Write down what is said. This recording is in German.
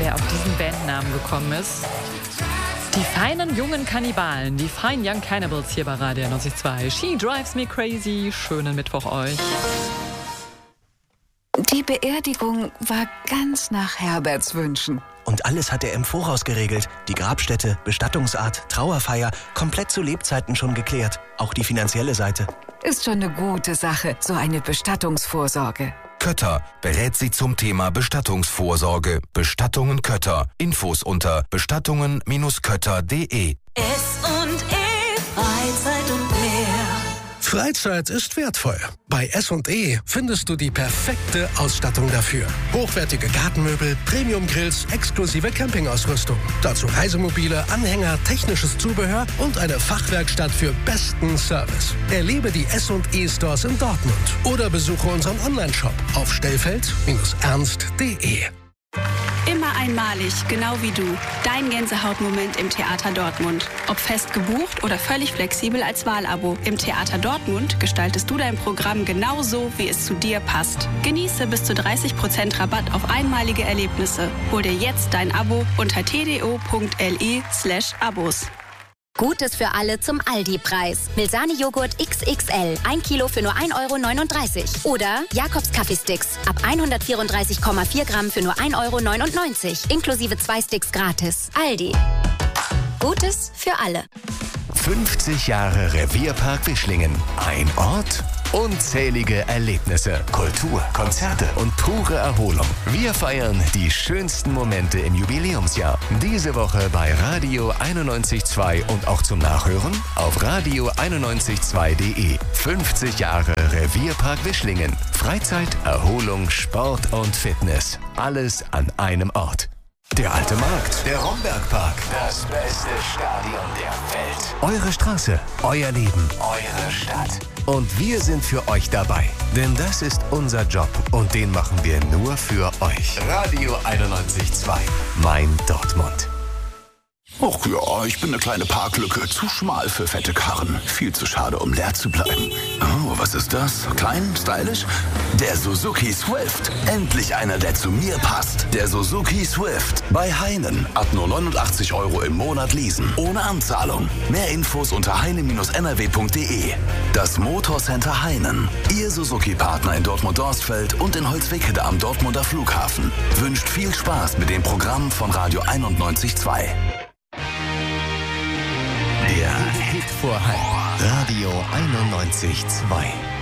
er auf diesen Bandnamen gekommen ist. Die feinen jungen Kannibalen, die Fine Young Cannibals hier bei Radio 92. She Drives Me Crazy. Schönen Mittwoch euch. Die Beerdigung war ganz nach Herberts Wünschen. Und alles hat er im Voraus geregelt. Die Grabstätte, Bestattungsart, Trauerfeier, komplett zu Lebzeiten schon geklärt. Auch die finanzielle Seite. Ist schon eine gute Sache, so eine Bestattungsvorsorge. Kötter berät Sie zum Thema Bestattungsvorsorge. Bestattungen Kötter. Infos unter bestattungen-kötter.de. S&E Freizeit und mehr. Freizeit ist wertvoll. Bei S&E findest du die perfekte Ausstattung dafür. Hochwertige Gartenmöbel, Premium-Grills, exklusive Campingausrüstung. Dazu Reisemobile, Anhänger, technisches Zubehör und eine Fachwerkstatt für besten Service. Erlebe die S&E Stores in Dortmund oder besuche unseren Onlineshop auf stellfeld-ernst.de. Immer einmalig, genau wie du. Dein Gänsehautmoment im Theater Dortmund. Ob fest gebucht oder völlig flexibel als Wahlabo. Im Theater Dortmund gestaltest du dein Programm genau so, wie es zu dir passt. Genieße bis zu 30% Rabatt auf einmalige Erlebnisse. Hol dir jetzt dein Abo unter tdo.li/Abos. Gutes für alle zum Aldi-Preis. Milsani-Joghurt XXL. 1 Kilo für nur 1,39 €. Oder Jakobs Kaffeesticks. Ab 134,4 Gramm für nur 1,99 €. Inklusive 2 Sticks gratis. Aldi. Gutes für alle. 50 Jahre Revierpark Wischlingen. Ein Ort, unzählige Erlebnisse, Kultur, Konzerte und pure Erholung. Wir feiern die schönsten Momente im Jubiläumsjahr. Diese Woche bei Radio 91.2 und auch zum Nachhören auf radio912.de. 50 Jahre Revierpark Wischlingen. Freizeit, Erholung, Sport und Fitness. Alles an einem Ort. Der Alte Markt, der Rombergpark, das beste Stadion der Welt. Eure Straße, euer Leben, eure Stadt. Und wir sind für euch dabei, denn das ist unser Job und den machen wir nur für euch. Radio 91.2, mein Dortmund. Och ja, ich bin eine kleine Parklücke. Zu schmal für fette Karren. Viel zu schade, um leer zu bleiben. Oh, was ist das? Klein, stylisch? Der Suzuki Swift. Endlich einer, der zu mir passt. Der Suzuki Swift. Bei Heinen. Ab nur 89 € im Monat leasen. Ohne Anzahlung. Mehr Infos unter heine-nrw.de. Das Motorcenter Heinen. Ihr Suzuki-Partner in Dortmund-Dorstfeld und in Holzwickede am Dortmunder Flughafen. Wünscht viel Spaß mit dem Programm von Radio 91.2. Der Hit vor Hype. Radio 91.2.